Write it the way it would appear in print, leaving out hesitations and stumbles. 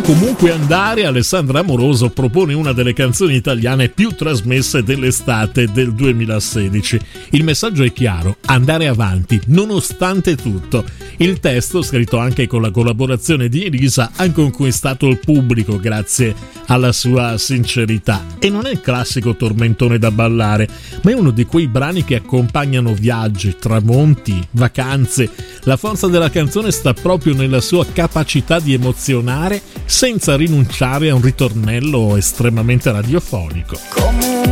comunque andare, Alessandra Amoroso propone una delle canzoni italiane più trasmesse dell'estate del 2016. Il messaggio è chiaro: andare avanti nonostante tutto. Il testo, scritto anche con la collaborazione di Elisa, ha conquistato il pubblico grazie alla sua sincerità. E non è il classico tormentone da ballare, ma è uno di quei brani che accompagnano viaggi, tramonti, vacanze. La forza della canzone sta proprio nella sua capacità di emozionare senza rinunciare a un ritornello estremamente radiofonico. Come